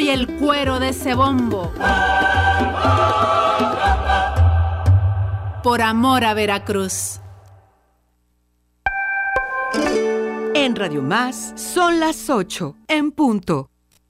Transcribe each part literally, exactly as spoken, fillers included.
soy el cuero de ese bombo. Por amor a Veracruz. En Radio Más son las ocho, en punto.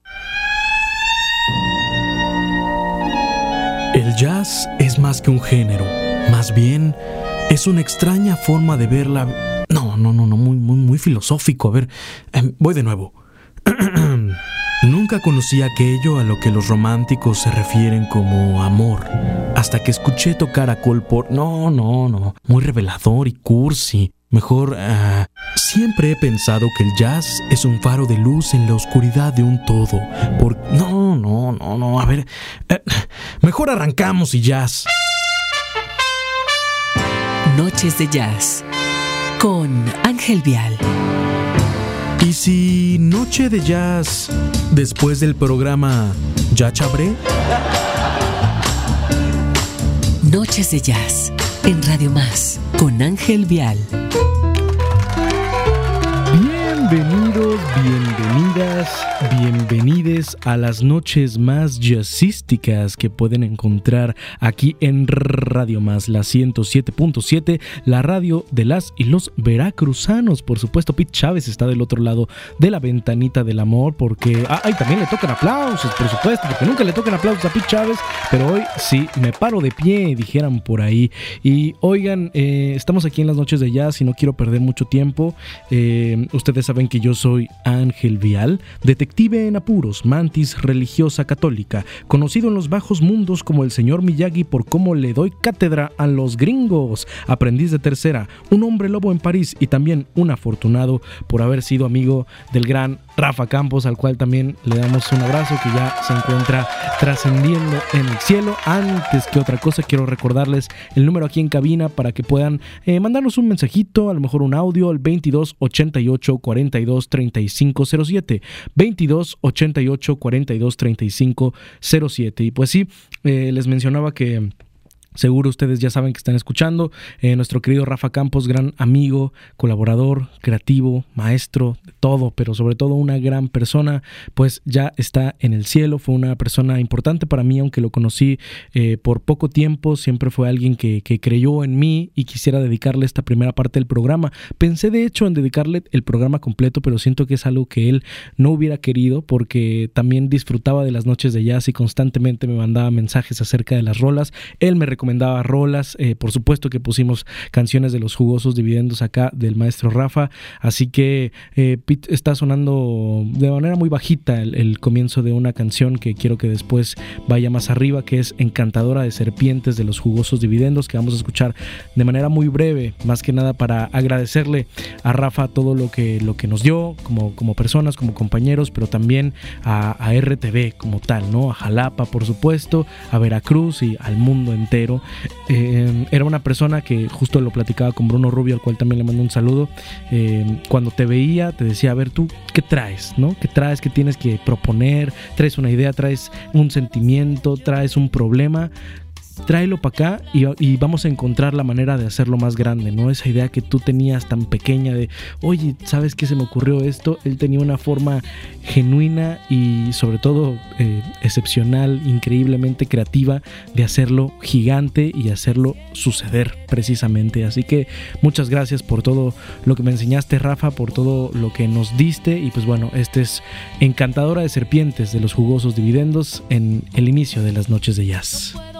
El jazz es más que un género, más bien es una extraña forma de ver la... No, no, no, no, muy, muy, muy filosófico. A ver, eh, voy de nuevo. Nunca conocí aquello a lo que los románticos se refieren como amor, hasta que escuché tocar a Cole Porter. No, no, no, muy revelador y cursi. Mejor, uh, siempre he pensado que el jazz es un faro de luz en la oscuridad de un todo. Por... No, no, no, no, a ver, eh, mejor arrancamos y jazz. Noches de Jazz con Ángel Vial. ¿Y si noche de jazz después del programa ya chabré? Noches de Jazz en Radio Más con Ángel Vial. Bienvenidos, bienvenidas, bienvenides a las noches más jazzísticas que pueden encontrar aquí en Radio Más, la ciento siete punto siete, la radio de las y los veracruzanos. Por supuesto, Pete Chávez está del otro lado de la ventanita del amor, porque... Ah, y también le tocan aplausos, por supuesto, porque nunca le tocan aplausos a Pete Chávez, pero hoy sí, me paro de pie, dijeran por ahí. Y oigan, eh, estamos aquí en las noches de jazz y no quiero perder mucho tiempo. Eh, ustedes saben que yo soy Ángel Vial, detective en apuros, mantis religiosa católica, conocido en los bajos mundos como el señor Miyagi por cómo le doy cátedra a los gringos, aprendiz de tercera, un hombre lobo en París y también un afortunado por haber sido amigo del gran Rafa Campos, al cual también le damos un abrazo, que ya se encuentra trascendiendo en el cielo. Antes que otra cosa, quiero recordarles el número aquí en cabina para que puedan eh, mandarnos un mensajito, a lo mejor un audio, al veintidós ochenta y ocho cuarenta y dos treinta y cinco cero siete, veintidós ochenta y ocho cuarenta y dos treinta y cinco cero siete. Y pues sí, eh, les mencionaba que seguro ustedes ya saben que están escuchando. Eh, nuestro querido Rafa Campos, gran amigo, colaborador, creativo, maestro, de todo, pero sobre todo una gran persona, pues ya está en el cielo. Fue una persona importante para mí, aunque lo conocí eh, por poco tiempo. Siempre fue alguien que, que creyó en mí y quisiera dedicarle esta primera parte del programa. Pensé de hecho en dedicarle el programa completo, pero siento que es algo que él no hubiera querido, porque también disfrutaba de las noches de jazz y constantemente me mandaba mensajes acerca de las rolas. Él me recomendaba recomendaba rolas, eh, por supuesto que pusimos canciones de los jugosos dividendos acá del maestro Rafa, así que eh, Pete, está sonando de manera muy bajita el, el comienzo de una canción que quiero que después vaya más arriba, que es Encantadora de Serpientes de los Jugosos Dividendos, que vamos a escuchar de manera muy breve, más que nada para agradecerle a Rafa todo lo que, lo que nos dio como, como personas, como compañeros, pero también a, a R T V como tal, ¿no? A Jalapa, por supuesto, a Veracruz y al mundo entero. Eh, era una persona que justo lo platicaba con Bruno Rubio, al cual también le mando un saludo. Eh, cuando te veía te decía, a ver, tú, ¿qué traes? ¿No? ¿Qué traes? ¿Qué tienes que proponer? ¿Traes una idea? ¿Traes un sentimiento? ¿Traes un problema? Tráelo para acá y, y vamos a encontrar la manera de hacerlo más grande, ¿no? Esa idea que tú tenías tan pequeña de, oye, ¿sabes qué se me ocurrió esto? Él tenía una forma genuina y sobre todo eh, excepcional, increíblemente creativa de hacerlo gigante y hacerlo suceder precisamente. Así que muchas gracias por todo lo que me enseñaste, Rafa, por todo lo que nos diste. Y pues bueno, este es Encantadora de Serpientes de los Jugosos Dividendos en el inicio de las noches de jazz.